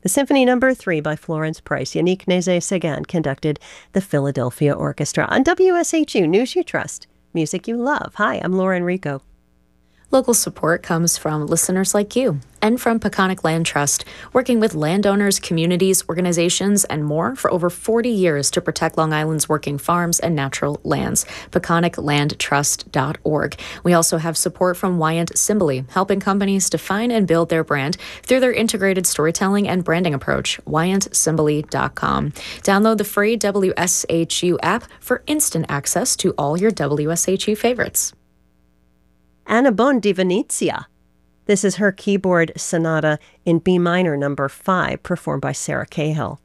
The Symphony Number 3 by Florence Price. Yannick Nézet-Séguin conducted the Philadelphia Orchestra on WSHU News You Trust. Music you love. Hi, I'm Laura Enrico. Local support comes from listeners like you and from Peconic Land Trust, working with landowners, communities, organizations, and more for over 40 years to protect Long Island's working farms and natural lands. PeconicLandTrust.org. We also have support from Wyant Simboli, helping companies define and build their brand through their integrated storytelling and branding approach. WyantSimboli.com. Download the free WSHU app for instant access to all your WSHU favorites. Anna Bon di Venezia. This is her keyboard sonata in B minor number 5, performed by Sarah Cahill.